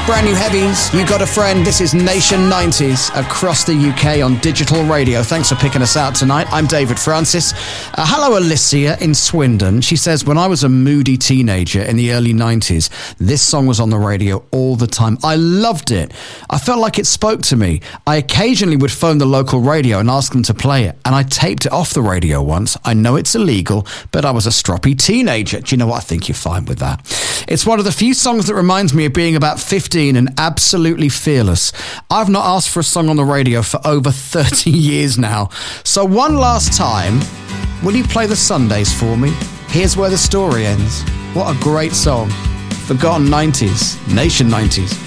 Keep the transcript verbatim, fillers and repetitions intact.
brand new heavies. You got a friend. This is Nation nineties across the U K on digital radio. Thanks for picking us out tonight. I'm David Francis. Uh, hello, Alicia in Swindon. She says, when I was a moody teenager in the early nineties, this song was on the radio all the time. I loved it. I felt like it spoke to me. I occasionally would phone the local radio and ask them to play it, and I taped it off the radio once. I know it's illegal, but I was a stroppy teenager. Do you know what? I think you're fine with that. It's one of the few songs that reminds me of being about fifteen and absolutely fearless. I've not asked for a song on the radio for over thirty years now. So one last time, will you play the Sundays for me? Here's where the story ends. What a great song. Forgotten nineties, Nation nineties.